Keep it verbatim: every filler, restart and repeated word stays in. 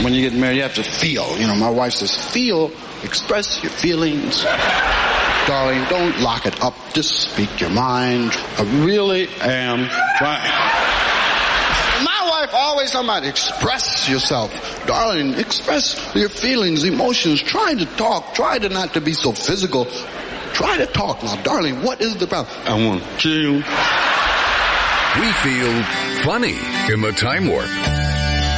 when you get married, you have to feel. You know, my wife says, feel, express your feelings. Darling, don't lock it up. Just speak your mind. I really am trying. My wife always talking about express yourself. Darling, express your feelings, emotions. Try to talk. Try to not to be so physical. Try to talk now. Darling, what is the problem? I want to chill. We feel funny in the Time Warp.